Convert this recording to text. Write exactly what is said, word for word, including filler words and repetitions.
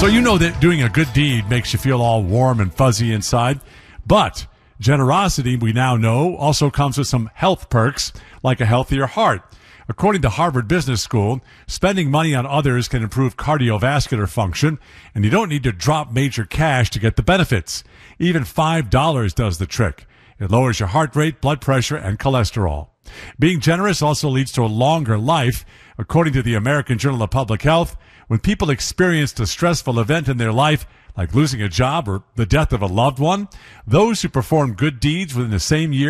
So you know that doing a good deed makes you feel all warm and fuzzy inside. But generosity, we now know, also comes with some health perks, like a healthier heart. According to Harvard Business School, spending money on others can improve cardiovascular function, and you don't need to drop major cash to get the benefits. Even five dollars does the trick. It lowers your heart rate, blood pressure, and cholesterol. Being generous also leads to a longer life. According to the American Journal of Public Health, when people experienced a stressful event in their life, like losing a job or the death of a loved one, those who perform good deeds within the same year